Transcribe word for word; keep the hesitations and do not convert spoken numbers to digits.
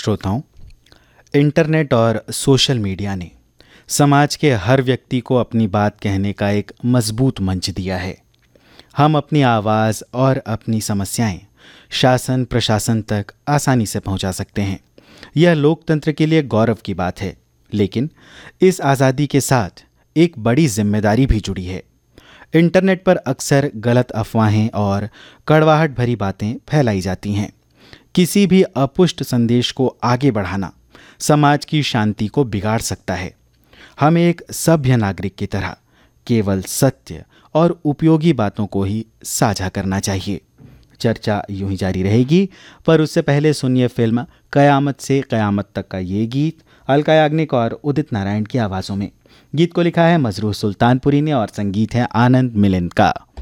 श्रोताओं, इंटरनेट और social media ने समाज के हर व्यक्ति को अपनी बात कहने का एक मजबूत मंच दिया है। हम अपनी आवाज़ और अपनी समस्याएं शासन प्रशासन तक आसानी से पहुंचा सकते हैं। यह लोकतंत्र के लिए गौरव की बात है, लेकिन इस आज़ादी के साथ एक बड़ी जिम्मेदारी भी जुड़ी है। इंटरनेट पर अक्सर गलत अफवाहें और कड़वाहट भरी बातें फैलाई जाती हैं। किसी भी अपुष्ट संदेश को आगे बढ़ाना समाज की शांति को बिगाड़ सकता है। हमें एक सभ्य नागरिक की तरह केवल सत्य और उपयोगी बातों को ही साझा करना चाहिए। चर्चा यूं ही जारी रहेगी, पर उससे पहले सुनिए फिल्म कयामत से कयामत तक का ये गीत अलका याग्निक और उदित नारायण की आवाज़ों में। गीत को लिखा है मजरूह सुल्तानपुरी ने और संगीत है आनंद मिलिंद का।